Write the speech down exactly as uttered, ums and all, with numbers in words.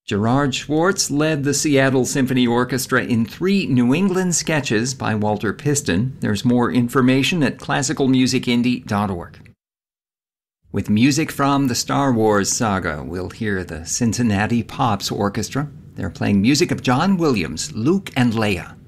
Gerard Schwartz led the Seattle Symphony Orchestra in three New England sketches by Walter Piston. There's more information at classical music indie dot org. With music from the Star Wars saga, we'll hear the Cincinnati Pops Orchestra. They're playing music of John Williams' Luke and Leia.